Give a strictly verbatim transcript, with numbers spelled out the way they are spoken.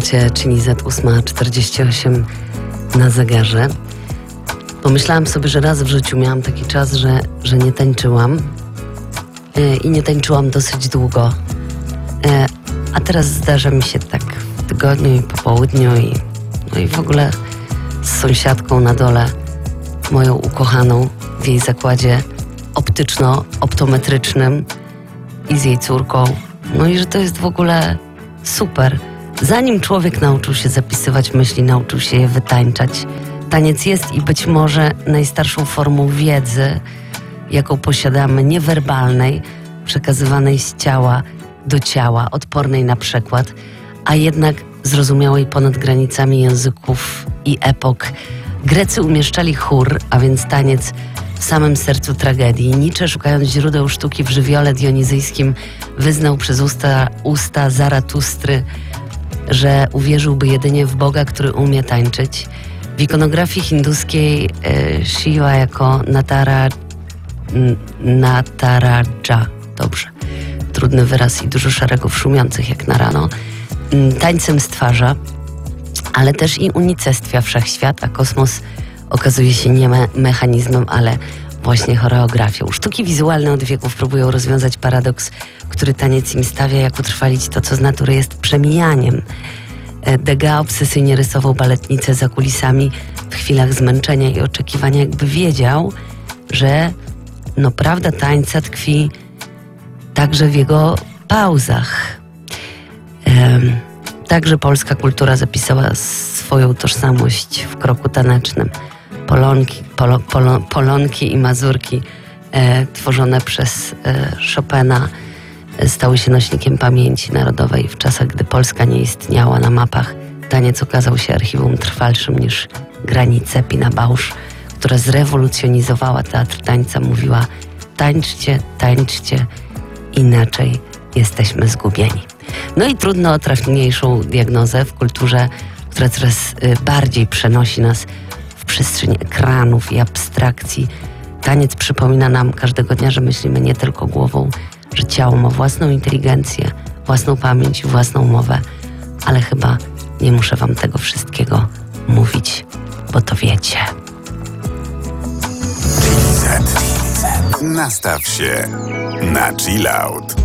minucie czyni zet ósma czterdzieści osiem na zegarze. Pomyślałam sobie, że raz w życiu miałam taki czas, że, że nie tańczyłam yy, i nie tańczyłam dosyć długo. Yy, a teraz zdarza mi się tak w tygodniu i po południu i, no i w ogóle z sąsiadką na dole, moją ukochaną w jej zakładzie optyczno-optometrycznym i z jej córką. No i że to jest w ogóle super. Zanim człowiek nauczył się zapisywać myśli, nauczył się je wytańczać, taniec jest i być może najstarszą formą wiedzy, jaką posiadamy, niewerbalnej, przekazywanej z ciała do ciała, odpornej na przekład, a jednak zrozumiałej ponad granicami języków i epok. Grecy umieszczali chór, a więc taniec, w samym sercu tragedii. Nietzsche, szukając źródeł sztuki w żywiole dionizyjskim, wyznał przez usta, usta Zaratustry, że uwierzyłby jedynie w Boga, który umie tańczyć. W ikonografii hinduskiej e, Shiva jako Natara, n, Nataraja, dobrze, trudny wyraz i dużo szeregów szumiących jak na rano, m, tańcem stwarza, ale też i unicestwia wszechświat, a kosmos okazuje się nie me- mechanizmem, ale właśnie choreografią. Sztuki wizualne od wieków próbują rozwiązać paradoks, który taniec im stawia, jak utrwalić to, co z natury jest przemijaniem. Degas obsesyjnie rysował baletnicę za kulisami w chwilach zmęczenia i oczekiwania, jakby wiedział, że no prawda tańca tkwi także w jego pauzach. Ehm, także polska kultura zapisała swoją tożsamość w kroku tanecznym. Polonki, polo, polo, polonki i mazurki e, tworzone przez e, Chopina e, stały się nośnikiem pamięci narodowej. W czasach, gdy Polska nie istniała na mapach, taniec okazał się archiwum trwalszym niż granice. Pina Bausch, która zrewolucjonizowała teatr tańca, mówiła: tańczcie, tańczcie, inaczej jesteśmy zgubieni. No i trudno o trafniejszą diagnozę w kulturze, która coraz y, bardziej przenosi nas w przestrzeń ekranów i abstrakcji. Taniec przypomina nam każdego dnia, że myślimy nie tylko głową, że ciało ma własną inteligencję, własną pamięć i własną mowę, ale chyba nie muszę wam tego wszystkiego mówić, bo to wiecie. Nastaw się na chill out.